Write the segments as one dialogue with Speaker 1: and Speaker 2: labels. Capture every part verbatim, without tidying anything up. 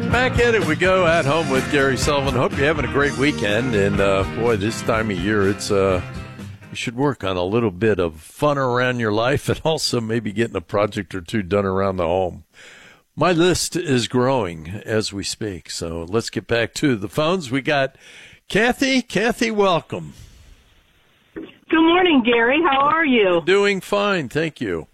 Speaker 1: Back at it we go, at home with Gary Sullivan. Hope you're having a great weekend. And, uh, boy, this time of year, it's uh, you should work on a little bit of fun around your life and also maybe getting a project or two done around the home. My list is growing as we speak. So let's get back to the phones. We got Kathy. Kathy, welcome.
Speaker 2: Good morning, Gary. How are you?
Speaker 1: Doing fine, thank you.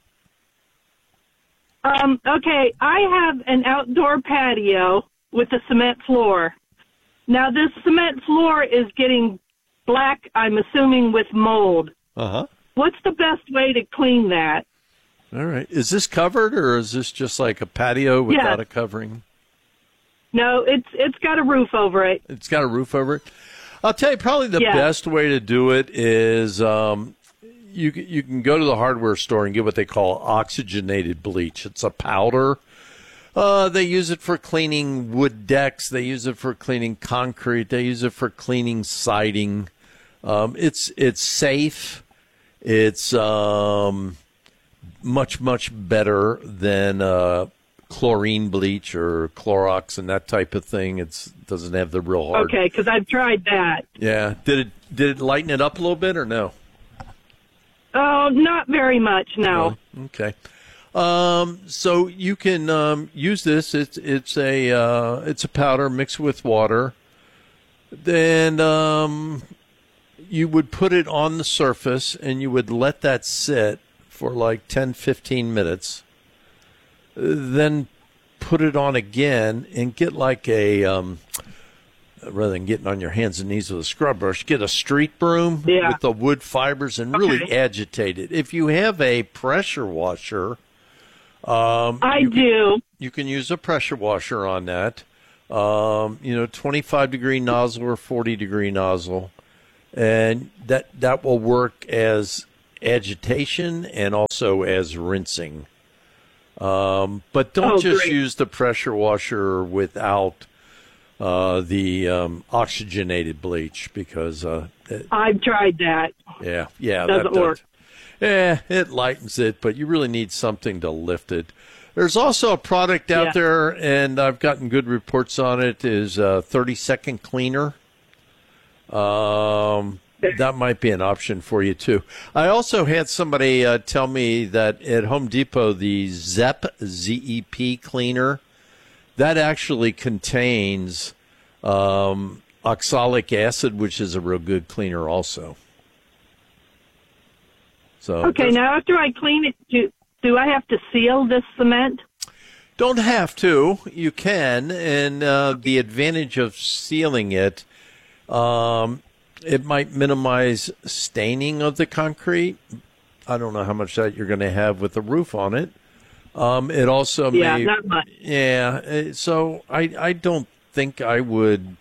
Speaker 2: Um, okay, I have an outdoor patio with a cement floor. Now, this cement floor is getting black, I'm assuming, with mold.
Speaker 1: Uh-huh.
Speaker 2: What's the best way to clean that?
Speaker 1: All right. Is this covered, or is this just like a patio without
Speaker 2: Yeah.
Speaker 1: a covering?
Speaker 2: No, it's it's got a roof over it.
Speaker 1: It's got a roof over it? I'll tell you, probably the
Speaker 2: Yeah.
Speaker 1: best way to do it is um, you you can go to the hardware store and get what they call oxygenated bleach. It's a powder. Uh, they use it for cleaning wood decks. They use it for cleaning concrete. They use it for cleaning siding. Um, it's it's safe. It's um, much much better than uh, chlorine bleach or Clorox and that type of thing. It doesn't have the real hard.
Speaker 2: Okay, because I've tried that.
Speaker 1: Yeah. Did it did it lighten it up a little bit or no?
Speaker 2: Oh, not very much, no.
Speaker 1: Really? Okay. Um, so you can um, use this. It's it's a uh, it's a powder mixed with water. Then um, you would put it on the surface and you would let that sit for like ten, fifteen minutes. Then put it on again and get like a um, rather than getting on your hands and knees with a scrub brush, get a street broom
Speaker 2: Yeah.
Speaker 1: with the wood fibers and really
Speaker 2: Okay.
Speaker 1: agitate it. If you have a pressure washer, um,
Speaker 2: I
Speaker 1: you,
Speaker 2: do.
Speaker 1: you can use a pressure washer on that. Um, you know, twenty-five degree nozzle or forty degree nozzle, and that that will work as agitation and also as rinsing. Um, but don't
Speaker 2: Oh,
Speaker 1: just
Speaker 2: great.
Speaker 1: use the pressure washer without uh, the um, oxygenated bleach because, uh, it,
Speaker 2: I've tried that.
Speaker 1: yeah, yeah,
Speaker 2: Doesn't
Speaker 1: that
Speaker 2: work.
Speaker 1: does. Yeah, it lightens it, but you really need something to lift it. There's also a product out
Speaker 2: Yeah.
Speaker 1: there, and I've gotten good reports on it, is a thirty-second cleaner. Um, that might be an option for you, too. I also had somebody uh, tell me that at Home Depot, the Zep, Z E P cleaner, that actually contains um, oxalic acid, which is a real good cleaner also. So
Speaker 2: Okay,
Speaker 1: there's-
Speaker 2: now after I clean it, do, do I have to seal this cement?
Speaker 1: Don't have to. You can. And uh, the advantage of sealing it, um, it might minimize staining of the concrete. I don't know how much that you're going to have with the roof on it. Um, it also
Speaker 2: Yeah,
Speaker 1: may.
Speaker 2: not much.
Speaker 1: Yeah. uh, So I, I don't think I would.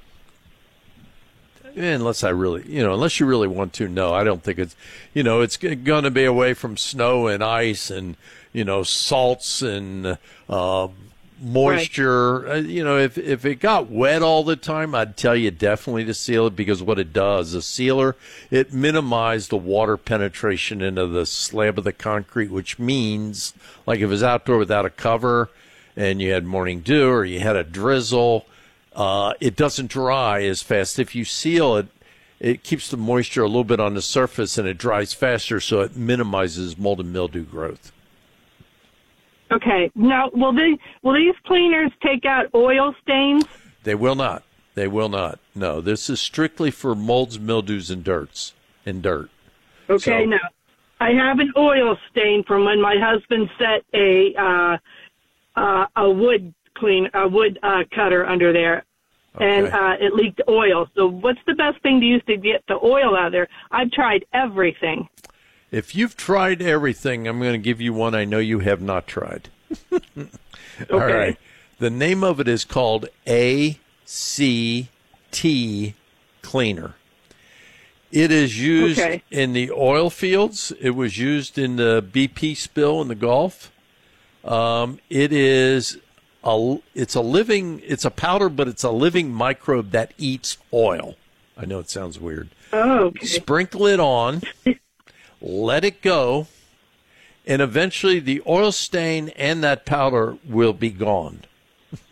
Speaker 1: Unless I really, you know, unless you really want to, no, I don't think it's, you know, it's going to be away from snow and ice and, you know, salts and uh, moisture. Uh, you know, if if it got wet all the time, I'd tell you definitely to seal it because what it does, a sealer, it minimizes the water penetration into the slab of the concrete, which means, like if it was outdoor without a cover and you had morning dew or you had a drizzle, Uh, it doesn't dry as fast. If you seal it, it keeps the moisture a little bit on the surface and it dries faster, so it minimizes mold and mildew growth.
Speaker 2: Okay. Now, will they will these cleaners take out oil stains?
Speaker 1: They will not. They will not. No, this is strictly for molds, mildews, and dirts. And dirt.
Speaker 2: Okay.
Speaker 1: So-
Speaker 2: Now, I have an oil stain from when my husband set a uh, uh, a wood clean a wood uh, cutter under there, and
Speaker 1: Okay.
Speaker 2: uh, it leaked oil. So, what's the best thing to use to get the oil out of there? I've tried everything.
Speaker 1: If you've tried everything, I'm going to give you one I know you have not tried. All
Speaker 2: Okay.
Speaker 1: right. The name of it is called A C T Cleaner. It is used
Speaker 2: Okay.
Speaker 1: in the oil fields. It was used in the B P spill in the Gulf. Um, it is a it's a living it's a powder, but it's a living microbe that eats oil. I know it sounds weird.
Speaker 2: Oh, okay.
Speaker 1: Sprinkle it on, let it go, and eventually the oil stain and that powder will be gone.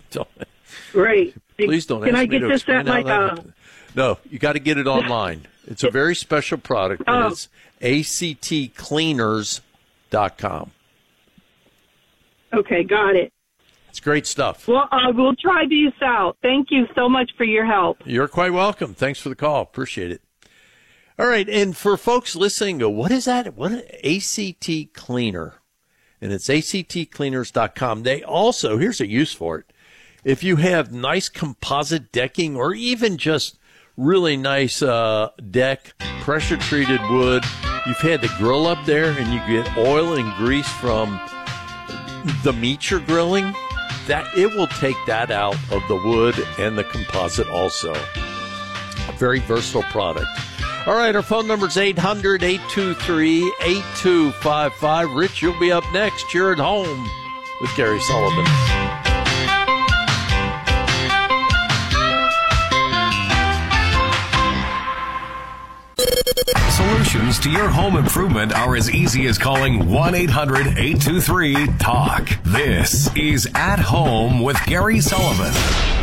Speaker 1: Don't,
Speaker 2: Right.
Speaker 1: please don't
Speaker 2: Can
Speaker 1: ask
Speaker 2: I
Speaker 1: me
Speaker 2: get
Speaker 1: to
Speaker 2: this
Speaker 1: explain
Speaker 2: at
Speaker 1: how
Speaker 2: like
Speaker 1: that-
Speaker 2: a...
Speaker 1: No, you got to get it online. It's a very special product, and
Speaker 2: Oh.
Speaker 1: it's A C T cleaners dot com.
Speaker 2: Okay, got it.
Speaker 1: It's great stuff.
Speaker 2: Well, uh, we'll try these out. Thank you so much for your help.
Speaker 1: You're quite welcome. Thanks for the call. Appreciate it. All right, and for folks listening, go, what is that? What is A C T Cleaner? And it's A C T cleaners dot com. They also, here's a use for it. If you have nice composite decking or even just really nice uh, deck, pressure-treated wood, you've had the grill up there and you get oil and grease from the meat you're grilling, that it will take that out of the wood and the composite also. A very versatile product. All right, our phone number is eight hundred, eight two three, eight two five five. Rich, you'll be up next. You're at home with Gary Sullivan.
Speaker 3: Solutions to your home improvement are as easy as calling one eight hundred, eight two three, talk. This is At Home with Gary Sullivan.